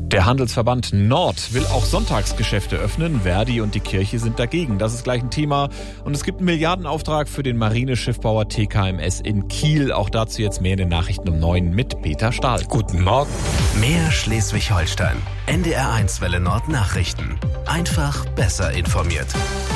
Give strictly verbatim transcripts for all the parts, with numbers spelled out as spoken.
Der Handelsverband Nord will auch Sonntagsgeschäfte öffnen. Verdi und die Kirche sind dagegen. Das ist gleich ein Thema. Und es gibt einen Milliardenauftrag für den Marineschiffbauer T K M S in Kiel. Auch dazu jetzt mehr in den Nachrichten um neun mit Peter Stahl. Guten Morgen. Mehr Schleswig-Holstein. N D R eins Welle Nord Nachrichten. Einfach besser informiert.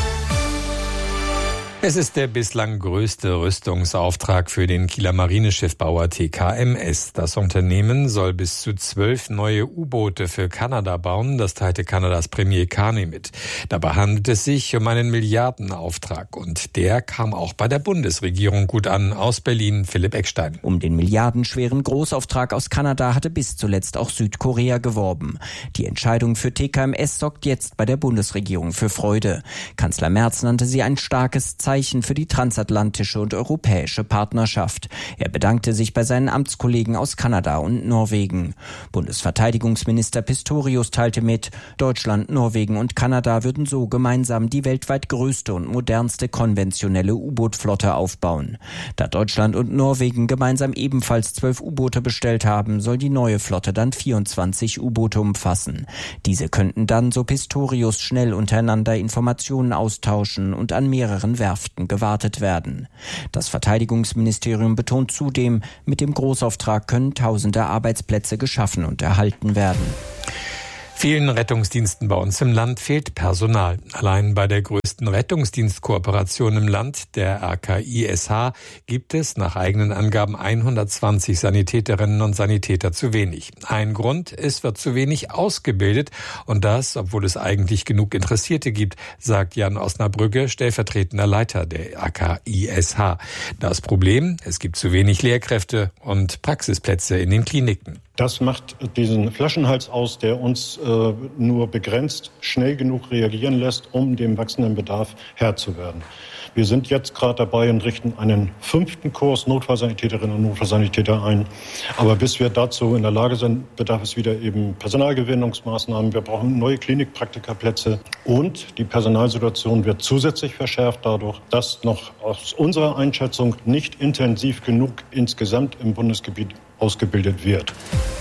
Es ist der bislang größte Rüstungsauftrag für den Kieler Marineschiffbauer T K M S. Das Unternehmen soll bis zu zwölf neue U-Boote für Kanada bauen. Das teilte Kanadas Premier Carney mit. Dabei handelt es sich um einen Milliardenauftrag. Und der kam auch bei der Bundesregierung gut an. Aus Berlin, Philipp Eckstein. Um den milliardenschweren Großauftrag aus Kanada hatte bis zuletzt auch Südkorea geworben. Die Entscheidung für T K M S sorgt jetzt bei der Bundesregierung für Freude. Kanzler Merz nannte sie ein starkes Zeichen für die transatlantische und europäische Partnerschaft. Er bedankte sich bei seinen Amtskollegen aus Kanada und Norwegen. Bundesverteidigungsminister Pistorius teilte mit, Deutschland, Norwegen und Kanada würden so gemeinsam die weltweit größte und modernste konventionelle U-Boot-Flotte aufbauen. Da Deutschland und Norwegen gemeinsam ebenfalls zwölf U-Boote bestellt haben, soll die neue Flotte dann vierundzwanzig U-Boote umfassen. Diese könnten dann, so Pistorius, schnell untereinander Informationen austauschen und an mehreren Werften gewartet werden. Das Verteidigungsministerium betont zudem, mit dem Großauftrag können tausende Arbeitsplätze geschaffen und erhalten werden. Vielen Rettungsdiensten bei uns im Land fehlt Personal. Allein bei der größten Rettungsdienstkooperation im Land, der R K I S H, gibt es nach eigenen Angaben hundertzwanzig Sanitäterinnen und Sanitäter zu wenig. Ein Grund, es wird zu wenig ausgebildet und das, obwohl es eigentlich genug Interessierte gibt, sagt Jan Osnabrügge, stellvertretender Leiter der R K I S H. Das Problem, es gibt zu wenig Lehrkräfte und Praxisplätze in den Kliniken. Das macht diesen Flaschenhals aus, der uns äh, nur begrenzt schnell genug reagieren lässt, um dem wachsenden Bedarf Herr zu werden. Wir sind jetzt gerade dabei und richten einen fünften Kurs Notfallsanitäterinnen und Notfallsanitäter ein. Aber bis wir dazu in der Lage sind, bedarf es wieder eben Personalgewinnungsmaßnahmen. Wir brauchen neue Klinikpraktikerplätze und die Personalsituation wird zusätzlich verschärft dadurch, dass noch aus unserer Einschätzung nicht intensiv genug insgesamt im Bundesgebiet ausgebildet wird.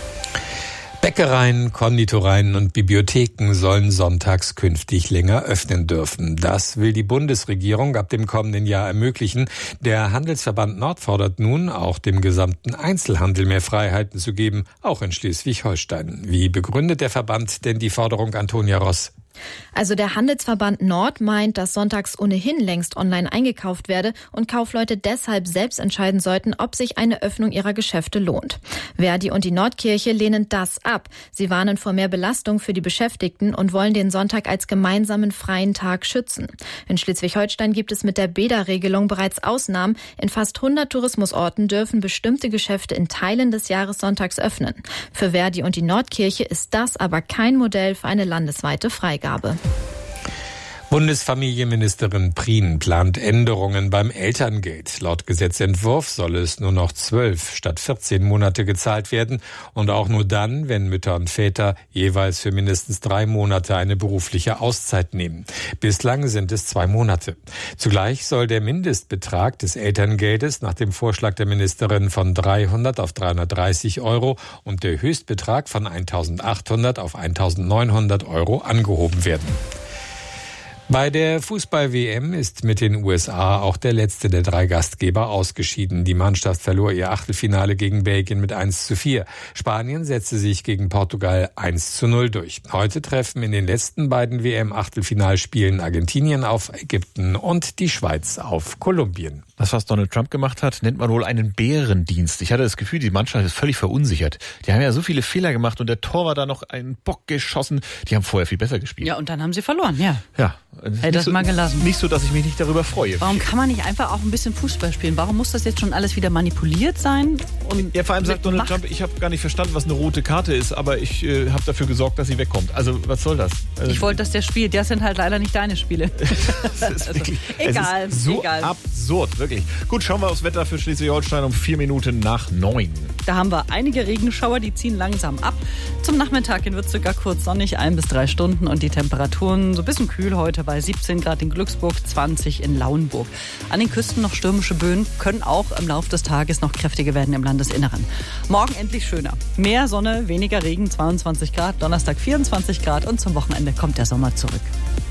Bäckereien, Konditoreien und Bibliotheken sollen sonntags künftig länger öffnen dürfen. Das will die Bundesregierung ab dem kommenden Jahr ermöglichen. Der Handelsverband Nord fordert nun, auch dem gesamten Einzelhandel mehr Freiheiten zu geben, auch in Schleswig-Holstein. Wie begründet der Verband denn die Forderung, Antonia Ross? Also der Handelsverband Nord meint, dass sonntags ohnehin längst online eingekauft werde und Kaufleute deshalb selbst entscheiden sollten, ob sich eine Öffnung ihrer Geschäfte lohnt. Verdi und die Nordkirche lehnen das ab. Sie warnen vor mehr Belastung für die Beschäftigten und wollen den Sonntag als gemeinsamen freien Tag schützen. In Schleswig-Holstein gibt es mit der Beda-Regelung bereits Ausnahmen. In fast hundert Tourismusorten dürfen bestimmte Geschäfte in Teilen des Jahres sonntags öffnen. Für Verdi und die Nordkirche ist das aber kein Modell für eine landesweite Freigabe. Bundesfamilienministerin Prien plant Änderungen beim Elterngeld. Laut Gesetzentwurf soll es nur noch zwölf statt vierzehn Monate gezahlt werden und auch nur dann, wenn Mütter und Väter jeweils für mindestens drei Monate eine berufliche Auszeit nehmen. Bislang sind es zwei Monate. Zugleich soll der Mindestbetrag des Elterngeldes nach dem Vorschlag der Ministerin von dreihundert auf dreihundertdreißig Euro und der Höchstbetrag von eintausendachthundert auf eintausendneunhundert Euro angehoben werden. Bei der Fußball-W M ist mit den U S A auch der letzte der drei Gastgeber ausgeschieden. Die Mannschaft verlor ihr Achtelfinale gegen Belgien mit eins zu vier. Spanien setzte sich gegen Portugal eins zu null durch. Heute treffen in den letzten beiden W M-Achtelfinalspielen Argentinien auf Ägypten und die Schweiz auf Kolumbien. Das, was Donald Trump gemacht hat, nennt man wohl einen Bärendienst. Ich hatte das Gefühl, die Mannschaft ist völlig verunsichert. Die haben ja so viele Fehler gemacht und der Torwart da noch einen Bock geschossen. Die haben vorher viel besser gespielt. Ja, und dann haben sie verloren, ja. Ja. Hätte das so, mal gelassen. Nicht so, dass ich mich nicht darüber freue. Warum kann man nicht einfach auch ein bisschen Fußball spielen? Warum muss das jetzt schon alles wieder manipuliert sein? Und ja, vor allem sagt Donald Trump, ich habe gar nicht verstanden, was eine rote Karte ist, aber ich äh, habe dafür gesorgt, dass sie wegkommt. Also, was soll das? Also, ich wollte, dass der spielt. Das sind halt leider nicht deine Spiele. Das ist wirklich, also, egal, es ist so egal. absurd, wirklich. Gut, schauen wir aufs Wetter für Schleswig-Holstein um vier Minuten nach neun. Da haben wir einige Regenschauer, die ziehen langsam ab. Zum Nachmittag hin wird es sogar kurz sonnig, ein bis drei Stunden und die Temperaturen so ein bisschen kühl heute. bei siebzehn Grad in Glücksburg, zwanzig in Lauenburg. An den Küsten noch stürmische Böen, können auch im Laufe des Tages noch kräftiger werden im Landesinneren. Morgen endlich schöner. Mehr Sonne, weniger Regen, zweiundzwanzig Grad, Donnerstag vierundzwanzig Grad und zum Wochenende kommt der Sommer zurück.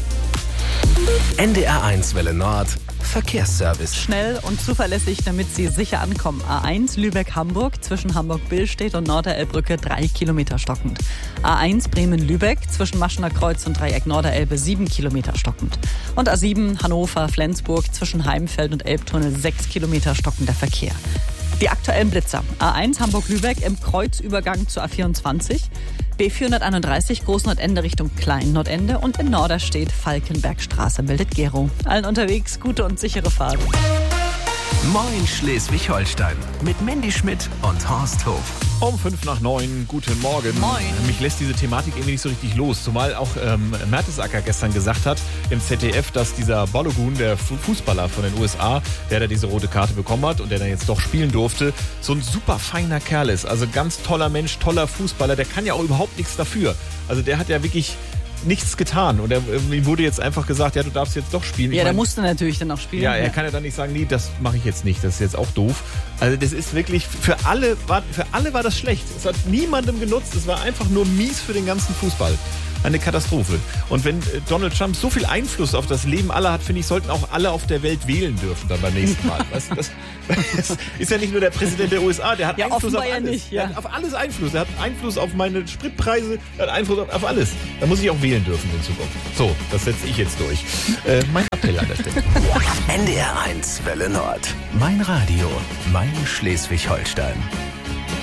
N D R eins Welle Nord Verkehrsservice. Schnell und zuverlässig, damit Sie sicher ankommen. A eins Lübeck-Hamburg zwischen Hamburg-Billstedt und Norderelbbrücke drei Kilometer stockend. A eins Bremen-Lübeck zwischen Maschener Kreuz und Dreieck Norderelbe sieben Kilometer stockend. Und A sieben Hannover-Flensburg zwischen Heimfeld und Elbtunnel sechs Kilometer stockender Verkehr. Die aktuellen Blitzer. A eins Hamburg-Lübeck im Kreuzübergang zu A vierundzwanzig. B vierhunderteinunddreißig Großnordende Richtung Klein-Nordende und in Norderstedt Falkenbergstraße bildet Gero. Allen unterwegs gute und sichere Fahrt. Moin Schleswig-Holstein mit Mandy Schmidt und Horst Hof. Um fünf nach neun, guten Morgen. Moin. Mich lässt diese Thematik irgendwie nicht so richtig los. Zumal auch ähm, Mertesacker gestern gesagt hat im Z D F, dass dieser Balogun, der Fußballer von den U S A, der da diese rote Karte bekommen hat und der dann jetzt doch spielen durfte, so ein super feiner Kerl ist. Also ganz toller Mensch, toller Fußballer. Der kann ja auch überhaupt nichts dafür. Also der hat ja wirklich nichts getan. Und er, ihm wurde jetzt einfach gesagt, ja, du darfst jetzt doch spielen. Ich Ja, der mein, musste natürlich dann auch spielen. Ja, er ja. kann ja dann nicht sagen, nee, das mache ich jetzt nicht, das ist jetzt auch doof. Also das ist wirklich, für alle war, für alle war das schlecht. Es hat niemandem genutzt, es war einfach nur mies für den ganzen Fußball. Eine Katastrophe. Und wenn Donald Trump so viel Einfluss auf das Leben aller hat, finde ich, sollten auch alle auf der Welt wählen dürfen dann beim nächsten Mal. Weißt du, das, das ist ja nicht nur der Präsident der U S A, der hat Ja, Einfluss auf offenbar ja alles. nicht, ja. Der hat auf alles Einfluss. Der hat Einfluss auf meine Spritpreise, der hat Einfluss auf, auf alles. Da muss ich auch wählen dürfen in Zukunft. So, das setze ich jetzt durch. Äh, mein Appell an der Stelle. N D R eins Welle Nord. Mein Radio, mein Schleswig-Holstein.